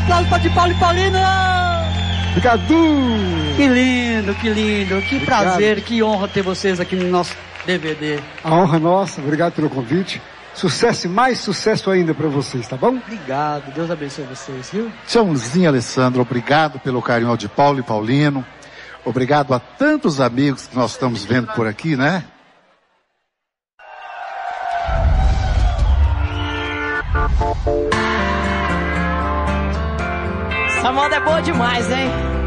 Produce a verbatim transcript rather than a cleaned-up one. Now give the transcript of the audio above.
aplausos para de Paulo e Paulino! Obrigado! Que lindo, que lindo, que Obrigado. prazer, que honra ter vocês aqui no nosso D V D. A honra é nossa, obrigado pelo convite. Sucesso e mais sucesso ainda para vocês, tá bom? Obrigado, Deus abençoe vocês, viu? Tchauzinho, Alessandro, obrigado pelo carinho de Paulo e Paulino. Obrigado a tantos amigos que nós estamos vendo por aqui, né? Essa moda é boa demais, hein?